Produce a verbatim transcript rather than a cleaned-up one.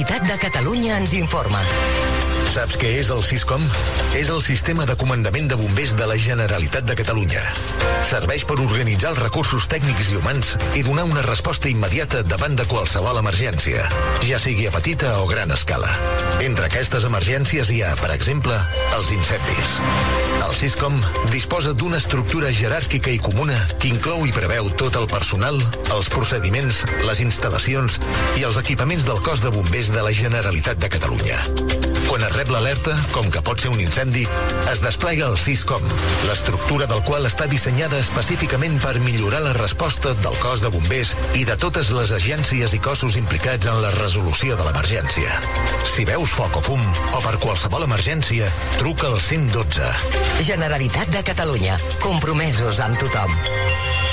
Generalitat de Catalunya ens informa. Saps què és el SISCOM? És el sistema de comandament de bombers de la Generalitat de Catalunya. Serveix per organitzar els recursos tècnics i humans i donar una resposta immediata davant de qualsevol emergència, ja sigui a petita o gran escala. Entre aquestes emergències hi ha, per exemple, els incendis. El SISCOM disposa d'una estructura jeràrquica i comuna que inclou i preveu tot el personal, els procediments, les instal·lacions i els equipaments del cos de bombers de la Generalitat de Catalunya. Quan es rep l'alerta, com que pot ser un incendi, es desplega el SISCOM, l'estructura del qual està dissenyada específicament per millorar la resposta del cos de bombers i de totes les agències i cossos implicats en la resolució de l'emergència. Si veus foc o fum, o per qualsevol emergència, truca al cent i dotze. Generalitat de Catalunya. Compromesos amb tothom.